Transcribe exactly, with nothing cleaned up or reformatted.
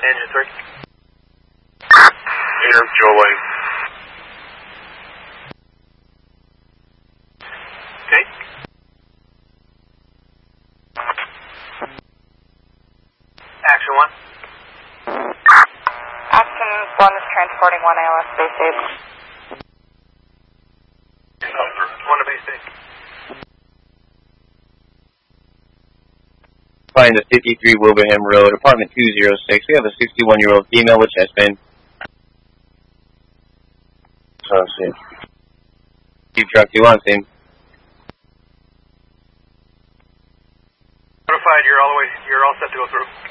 Engine three. Air Jolene. Okay. Action one. Action one is transporting one A L S base station. One to base station. Find the fifty-three Wilbraham Road, apartment two oh six. We have a sixty-one-year-old female with chest pain. Oh, shit. Jeep truck, you on scene? Notified, you're all the way, you're all set to go through.